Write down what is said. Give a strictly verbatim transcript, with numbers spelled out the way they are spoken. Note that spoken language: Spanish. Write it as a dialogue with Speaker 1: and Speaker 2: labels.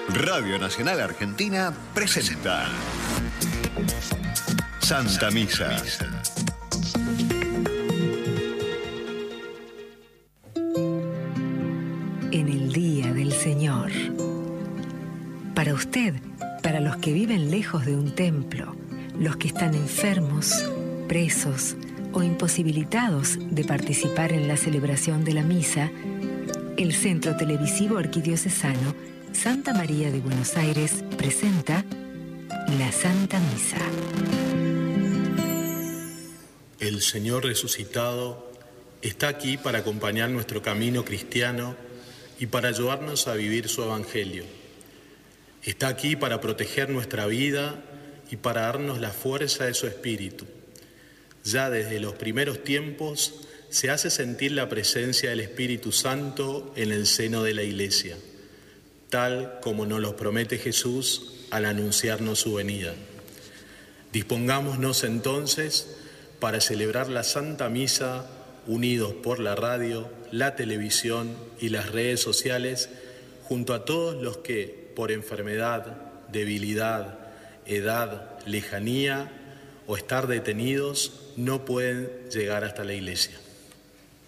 Speaker 1: Radio Nacional Argentina presenta Santa Misa.
Speaker 2: En el Día del Señor. Para usted, para los que viven lejos de un templo, los que están enfermos, presos o imposibilitados de participar en la celebración de la misa, el Centro Televisivo Arquidiocesano Santa María de Buenos Aires presenta la Santa Misa.
Speaker 3: El Señor resucitado está aquí para acompañar nuestro camino cristiano y para ayudarnos a vivir su Evangelio. Está aquí para proteger nuestra vida y para darnos la fuerza de su Espíritu. Ya desde los primeros tiempos se hace sentir la presencia del Espíritu Santo en el seno de la Iglesia, tal como nos lo promete Jesús al anunciarnos su venida. Dispongámonos entonces para celebrar la Santa Misa unidos por la radio, la televisión y las redes sociales, junto a todos los que, por enfermedad, debilidad, edad, lejanía o estar detenidos, no pueden llegar hasta la iglesia.